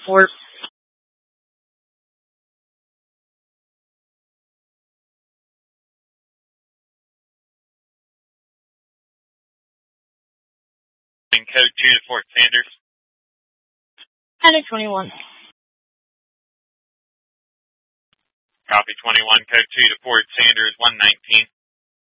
Fort. Code 2 to Fort Sanders. Heading 21. Copy 21, code 2 to Fort Sanders, 119.